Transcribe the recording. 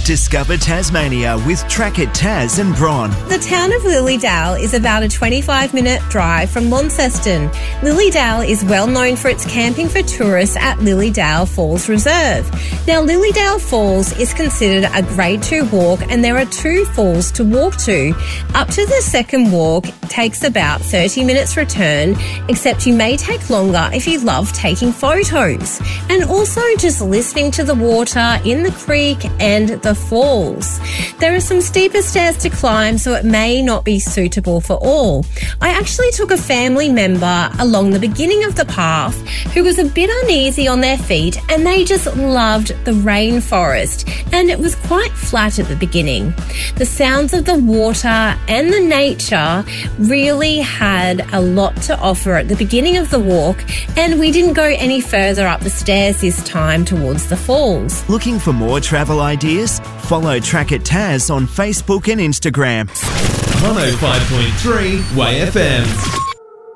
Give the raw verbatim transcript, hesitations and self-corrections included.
Discover Tasmania with Track It Tas and Bron. The town of Lilydale is about a twenty-five minute drive from Launceston. Lilydale is well known for its camping for tourists at Lilydale Falls Reserve. Now, Lilydale Falls is considered a grade two walk, and there are two falls to walk to. Up to the second walk takes about thirty minutes return, except you may take longer if you love taking photos. And also just listening to the water in the creek and the falls. There are some steeper stairs to climb, so it may not be suitable for all. I actually took a family member along the beginning of the path who was a bit uneasy on their feet, and they just loved the rainforest, and it was quite flat at the beginning. The sounds of the water and the nature really had a lot to offer at the beginning of the walk, and we didn't go any further up the stairs this time towards the falls. Looking for more travel ideas? Follow Track It Tas on Facebook and Instagram. one oh five point three Way F M.